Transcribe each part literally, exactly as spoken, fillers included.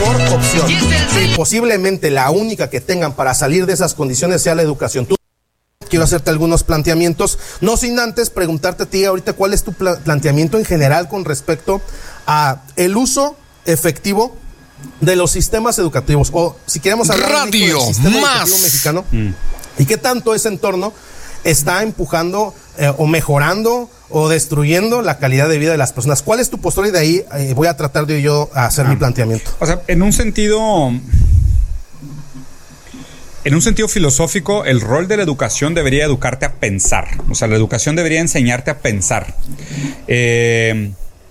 mejor opción y posiblemente la única que tengan para salir de esas condiciones sea la educación. Tú, quiero hacerte algunos planteamientos, no sin antes preguntarte a ti ahorita cuál es tu pla- planteamiento en general con respecto a el uso efectivo de los sistemas educativos, o si queremos hablar Radio del sistema más. educativo mexicano, mm. y qué tanto ese entorno está empujando eh, o mejorando o destruyendo la calidad de vida de las personas. ¿Cuál es tu postura? Y de ahí eh, voy a tratar de yo hacer ah. mi planteamiento. O sea, en un sentido... En un sentido filosófico, el rol de la educación debería educarte a pensar. O sea, la educación debería enseñarte a pensar. Eh,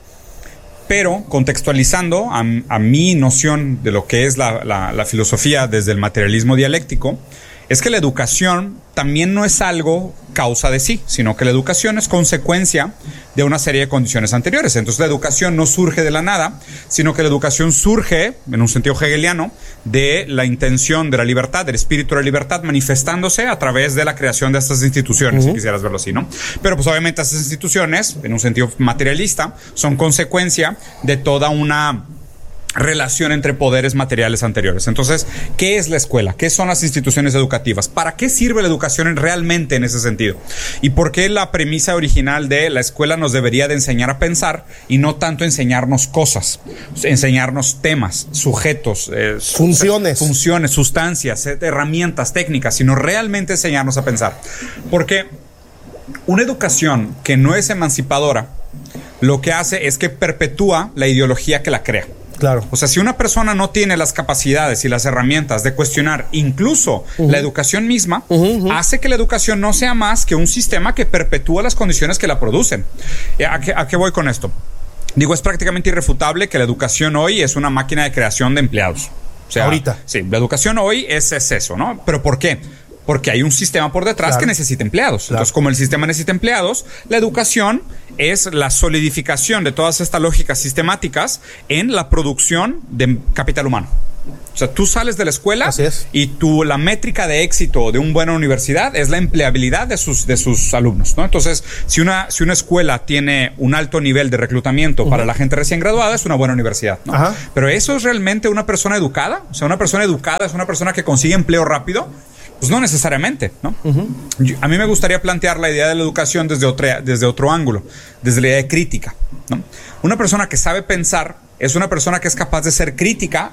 pero contextualizando a, a mi noción de lo que es la, la, la filosofía desde el materialismo dialéctico, es que la educación también no es algo causa de sí, sino que la educación es consecuencia de una serie de condiciones anteriores. Entonces la educación no surge de la nada, sino que la educación surge, en un sentido hegeliano, de la intención de la libertad, del espíritu de la libertad manifestándose a través de la creación de estas instituciones, uh-huh. si quisieras verlo así, ¿no? Pero pues obviamente estas instituciones, en un sentido materialista, son consecuencia de toda una relación entre poderes materiales anteriores. Entonces, ¿qué es la escuela? ¿Qué son las instituciones educativas? ¿Para qué sirve la educación realmente en ese sentido? ¿Y por qué la premisa original de la escuela nos debería de enseñar a pensar y no tanto enseñarnos cosas, enseñarnos temas, sujetos, eh, funciones, funciones, sustancias, eh, herramientas, técnicas, sino realmente enseñarnos a pensar? Porque una educación que no es emancipadora, lo que hace es que perpetúa la ideología que la crea. Claro. O sea, si una persona no tiene las capacidades y las herramientas de cuestionar incluso uh-huh. la educación misma, uh-huh. hace que la educación no sea más que un sistema que perpetúa las condiciones que la producen. ¿A qué, a qué voy con esto? Digo, es prácticamente irrefutable que la educación hoy es una máquina de creación de empleados. O sea, ahorita. Sí, la educación hoy es, es eso, ¿no? ¿Pero por qué? Porque hay un sistema por detrás claro. que necesita empleados. Claro. Entonces, como el sistema necesita empleados, la educación es la solidificación de todas estas lógicas sistemáticas en la producción de capital humano. O sea, tú sales de la escuela y tú, la métrica de éxito de una buena universidad es la empleabilidad de sus, de sus alumnos, ¿no? Entonces, si una, si una escuela tiene un alto nivel de reclutamiento uh-huh. para la gente recién graduada, es una buena universidad, ¿no? Uh-huh. Pero ¿eso es realmente una persona educada? O sea, una persona educada es una persona que consigue empleo rápido. Pues no necesariamente, ¿no? Uh-huh. Yo, a mí me gustaría plantear la idea de la educación desde, otra, desde otro ángulo, desde la idea de crítica, ¿no? Una persona que sabe pensar es una persona que es capaz de ser crítica